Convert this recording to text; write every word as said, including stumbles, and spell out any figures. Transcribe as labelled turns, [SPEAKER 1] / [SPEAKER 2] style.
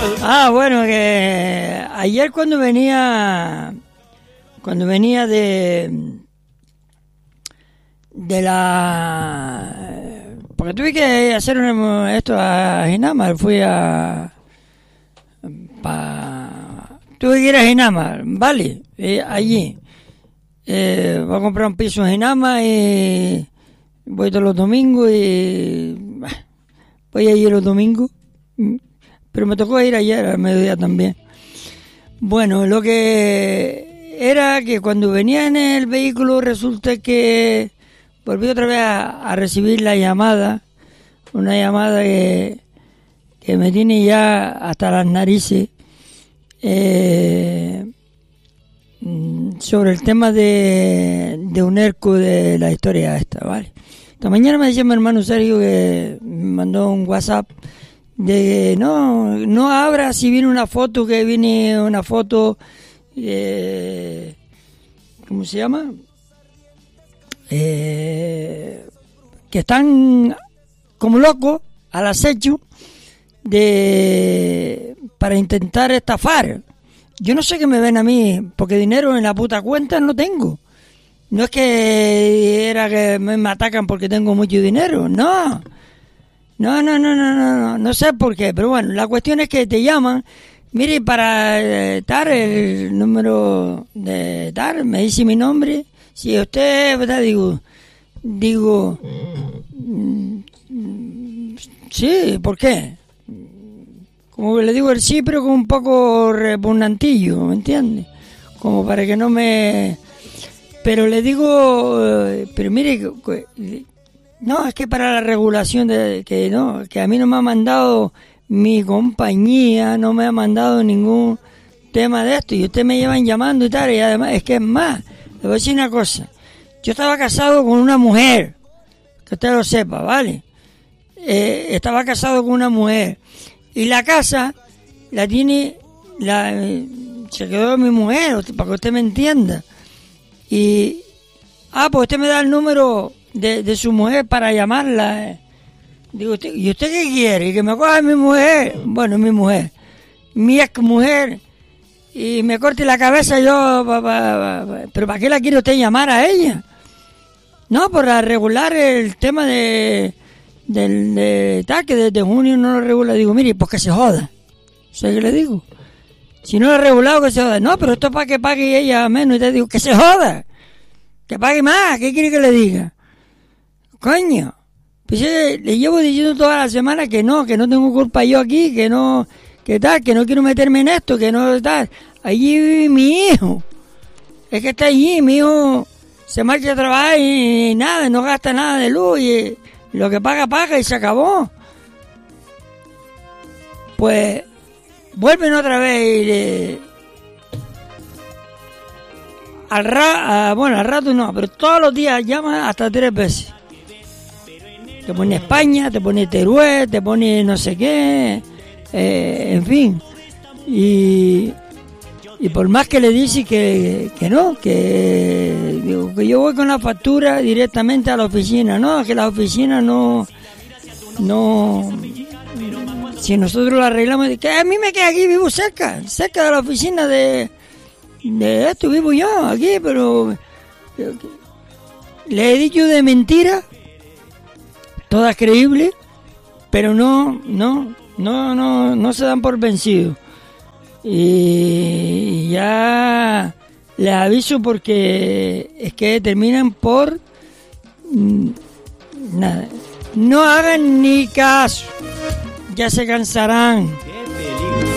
[SPEAKER 1] Ah, bueno, que ayer cuando venía, cuando venía de, de la, porque tuve que hacer un, esto a Ginama, fui a, pa, tuve que ir a Ginama, vale, eh, allí, eh, voy a comprar un piso en Ginama y voy todos los domingos y voy a ir los domingos. Pero me tocó ir ayer al mediodía también. Bueno, lo que era que cuando venía en el vehículo resulta que volví otra vez a, a recibir la llamada, una llamada que, que me tiene ya hasta las narices, eh, sobre el tema de, de UNERCO, de la historia esta, ¿vale? Esta mañana me decía mi hermano Sergio que me mandó un WhatsApp de no no abra si viene una foto, que viene una foto, eh, ¿cómo se llama? Eh, que están como locos al acecho de para intentar estafar. Yo no sé qué me ven a mí, porque dinero en la puta cuenta no tengo. No es que era que me atacan porque tengo mucho dinero, no. No, no, no, no, no, no, no sé por qué, pero bueno, la cuestión es que te llaman, mire, para eh, dar el número de dar, me dice mi nombre, si usted, ¿verdad? Digo, digo, mm, sí, ¿por qué? Como que le digo el sí, pero con un poco repugnantillo, ¿me entiende? Como para que no me... Pero le digo, eh, pero mire, no, es que para la regulación de que no, que a mí no me ha mandado mi compañía, no me ha mandado ningún tema de esto, y ustedes me llevan llamando y tal, y además es que es más, le voy a decir una cosa, yo estaba casado con una mujer, que usted lo sepa, ¿vale? Eh, estaba casado con una mujer, y la casa la tiene, la eh, se quedó mi mujer, para que usted me entienda, y, ah, pues usted me da el número De, de su mujer para llamarla. Digo, ¿y usted qué quiere? ¿Que me coja mi mujer? Bueno, mi mujer, mi ex mujer, y me corte la cabeza yo, pa, pa, pa, pero ¿para qué la quiere usted llamar a ella? No, para regular el tema de del de, tal, que desde junio no lo regula. Digo, mire, pues que se joda. ¿Sé qué le digo? Si no lo ha regulado, que se joda. No, pero esto es para que pague ella menos. Y te digo, que se joda, que pague más. ¿Qué quiere que le diga? Coño, pues le, le llevo diciendo toda la semana que no, que no tengo culpa yo aquí, que no, que tal, que no quiero meterme en esto, que no tal. Allí vive mi hijo, es que está allí, mi hijo se marcha a trabajar y, y nada, no gasta nada de luz, y lo que paga, paga y se acabó. Pues vuelven otra vez y le... Al ra, a, bueno, al rato no, pero todos los días llaman hasta tres veces. Te pone España, te pone Teruel, te pone no sé qué, eh, en fin. Y, y por más que le dice que, que no, que, digo, que yo voy con la factura directamente a la oficina, no, que la oficina no, no, si nosotros la arreglamos, que a mí me queda aquí, vivo cerca, cerca de la oficina de, de esto, vivo yo aquí, pero le he dicho de mentira, todas creíbles, pero no, no, no, no, no se dan por vencidos. Y ya les aviso porque es que terminan por nada. No hagan ni caso, ya se cansarán.